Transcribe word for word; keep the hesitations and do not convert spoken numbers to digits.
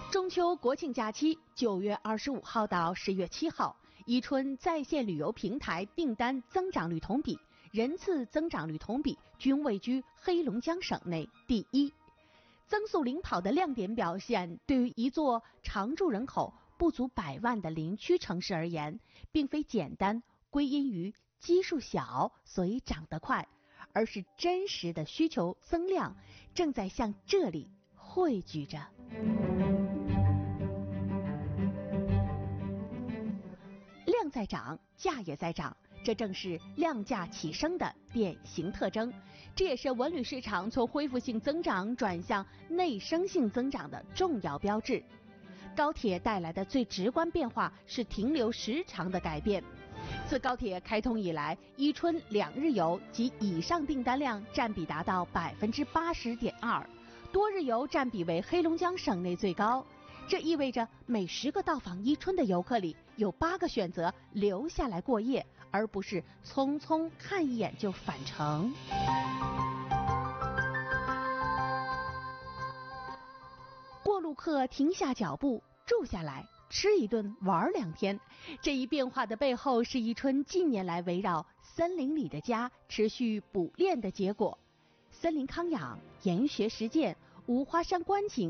中秋国庆假期，九月二十五号到十月七号，伊春在线旅游平台订单增长率同比、人次增长率同比均位居黑龙江省内第一。增速领跑的亮点表现，对于一座常住人口不足百万的林区城市而言，并非简单归因于基数小所以涨得快，而是真实的需求增量正在向这里汇聚着。量在涨，价也在涨，这正是量价齐升的典型特征，这也是文旅市场从恢复性增长转向内生性增长的重要标志。高铁带来的最直观变化是停留时长的改变。自高铁开通以来，伊春两日游及以上订单量占比达到百分之八十点二，多日游占比为黑龙江省内最高。这意味着每十个到访伊春的游客里，有八个选择留下来过夜，而不是匆匆看一眼就返程。过路客停下脚步，住下来，吃一顿，玩两天。这一变化的背后，是伊春近年来围绕森林里的家持续补练的结果。森林康养、研学实践、五花山观景